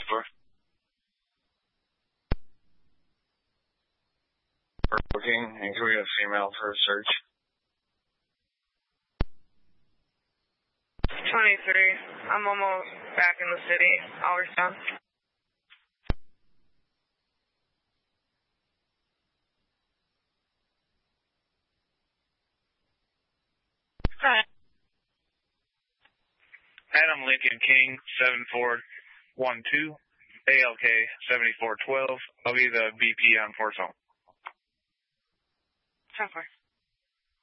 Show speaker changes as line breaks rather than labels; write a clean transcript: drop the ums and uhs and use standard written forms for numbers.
for? For booking, and can we get a female for a search?
23. I'm almost back in the city. I'll respond. Hi.
Adam Lincoln King, 7412, ALK 7412. I'll be the BP on Fort Zone.
10-4.